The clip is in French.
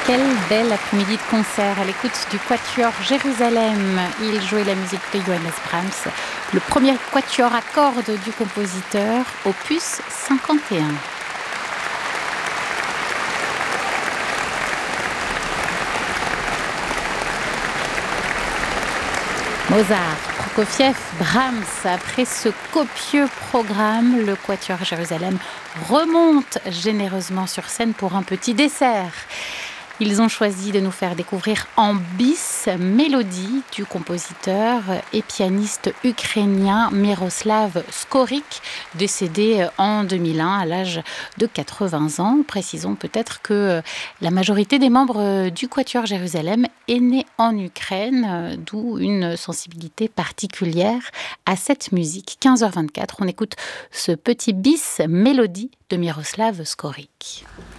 Quel bel après-midi de concert à l'écoute du Quatuor Jérusalem. Il jouait la musique de Johannes Brahms, le premier quatuor à cordes du compositeur, opus 51. Mozart, Prokofiev, Brahms. Après ce copieux programme, le Quatuor Jérusalem remonte généreusement sur scène pour un petit dessert. Ils ont choisi de nous faire découvrir en bis Mélodie du compositeur et pianiste ukrainien Miroslav Skorik, décédé en 2001 à l'âge de 80 ans. Précisons peut-être que la majorité des membres du Quatuor Jérusalem est née en Ukraine, d'où une sensibilité particulière à cette musique. 15h24, on écoute ce petit bis Mélodie de Miroslav Skorik.